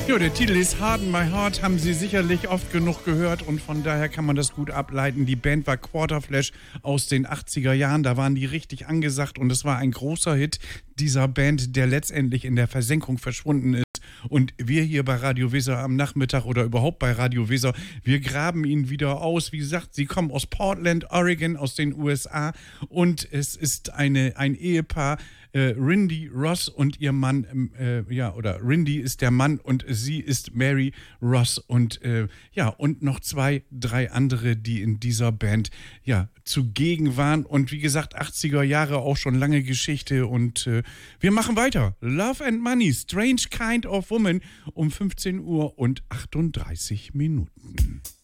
Ja, der Titel ist Hard in My Heart, haben Sie sicherlich oft genug gehört und von daher kann man das gut ableiten. Die Band war Quarterflash aus den 80er Jahren, da waren die richtig angesagt und es war ein großer Hit dieser Band, der letztendlich in der Versenkung verschwunden ist. Und wir hier bei Radio Weser am Nachmittag oder überhaupt bei Radio Weser, wir graben ihn wieder aus. Wie gesagt, sie kommen aus Portland, Oregon, aus den USA und es ist ein Ehepaar, Rindy Ross und ihr Mann, oder Rindy ist der Mann und sie ist Mary Ross und und noch 2, 3 andere, die in dieser Band zugegen waren und wie gesagt 80er Jahre auch schon lange Geschichte und wir machen weiter. Love and Money, Strange Kind of Woman um 15 Uhr und 38 Minuten.